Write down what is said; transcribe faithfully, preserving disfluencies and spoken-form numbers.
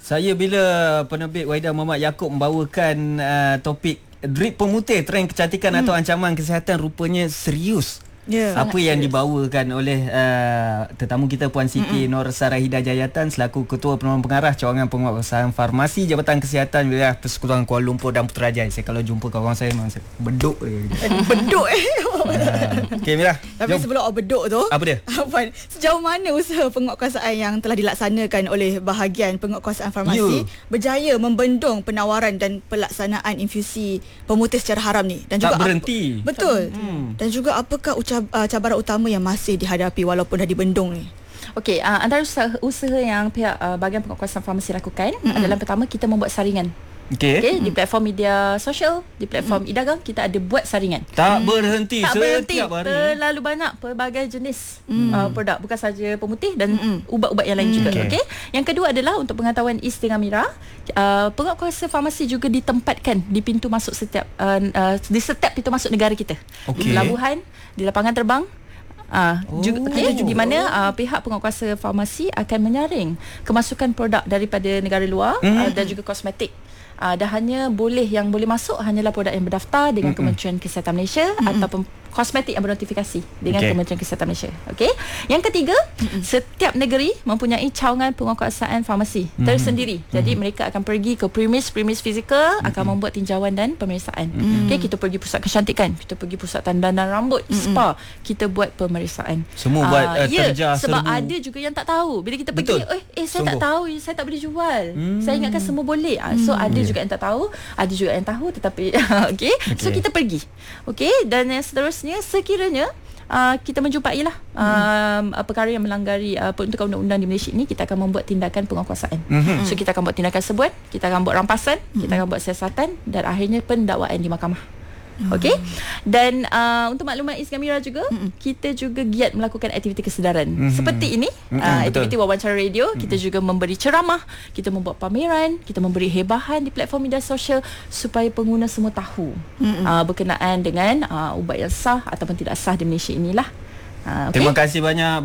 Saya bila penerbit Wahida Muhammad Yaakob membawakan uh, topik drip pemutih, trend kecantikan hmm. atau ancaman kesihatan, rupanya serius. Yeah, apa yang serius dibawakan oleh uh, tetamu kita Puan Siti mm-hmm. Nur Sarahida Jayatan selaku Ketua Penolong Pengarah Cawangan Penguatkuasaan Farmasi Jabatan Kesihatan Wilayah Persekutuan Kuala Lumpur dan Putrajaya. Saya kalau jumpa kawan-kawan saya memang saya beduk je. Beduk eh. uh, Okey Mira. Tapi jom. Sebelum beduk tu, apa dia? Apa sejauh mana usaha penguatkuasaan yang telah dilaksanakan oleh bahagian penguatkuasaan farmasi yeah. berjaya membendung penawaran dan pelaksanaan infusi pemutih secara haram ni, dan juga tak berhenti. Ap- betul. Hmm. Dan juga apakah ucapan Uh, cabaran utama yang masih dihadapi walaupun dah dibendung ni? Okey, uh, antara usaha, usaha yang pihak uh, bahagian penguatkuasaan farmasi lakukan mm-hmm. adalah pertama kita membuat saringan. Okey. Okay, di platform media sosial, di platform mm-hmm. e-dagang kita ada buat saringan. Tak berhenti tak berhenti. Setiap hari. Terlalu banyak pelbagai jenis mm. uh, produk, bukan saja pemutih dan mm. ubat-ubat yang lain mm. juga. Okey. Okay. Yang kedua adalah untuk pengetahuan Is dengan Mira, uh, penguatkuasa farmasi juga ditempatkan di pintu masuk setiap uh, uh, di setiap pintu masuk negara kita. Okay. Di pelabuhan, di lapangan terbang. Uh, oh. juga, okay, di mana uh, pihak penguatkuasa farmasi akan menyaring kemasukan produk daripada negara luar mm. uh, dan juga kosmetik. Uh, dah hanya boleh yang boleh masuk hanyalah produk yang berdaftar dengan mm-hmm. Kementerian Kesihatan Malaysia mm-hmm. ataupun kosmetik yang bernotifikasi dengan okay. Kementerian Kesihatan Malaysia. Okey. Yang ketiga, mm-hmm. setiap negeri mempunyai cawangan penguatkuasaan farmasi mm-hmm. tersendiri. Mm-hmm. Jadi mereka akan pergi ke premis-premis fizikal, mm-hmm. akan membuat tinjauan dan pemeriksaan. Mm-hmm. Okey, kita pergi pusat kecantikan, kita pergi pusat dandan rambut, mm-hmm. spa, kita buat pemeriksaan. Semua uh, buat uh, ya, terjah sebab serbu. Ada juga yang tak tahu. Bila kita pergi, eh, eh saya Sungguh. tak tahu, saya tak boleh jual. Mm. Saya ingatkan semua boleh. Uh, so mm. ada juga yang tak tahu, ada juga yang tahu tetapi okey. Okay. So kita pergi. Okey, dan yang seterusnya sekiranya Uh, kita menjumpailah uh, hmm. perkara yang melanggar uh, peruntukan undang-undang di Malaysia ini, kita akan membuat tindakan penguatkuasaan. Hmm. So kita akan buat tindakan sebuan, kita akan buat rampasan, hmm. kita akan buat siasatan dan akhirnya pendakwaan di mahkamah. Okey. Dan uh, untuk maklumat Is Gamira juga, mm-hmm. kita juga giat melakukan aktiviti kesedaran. Mm-hmm. Seperti ini, mm-hmm. uh, aktiviti wawancara radio, mm-hmm. kita juga memberi ceramah, kita membuat pameran, kita memberi hebahan di platform media sosial supaya pengguna semua tahu mm-hmm. uh, berkenaan dengan uh, ubat yang sah ataupun tidak sah di Malaysia inilah. Uh, okay? Terima kasih banyak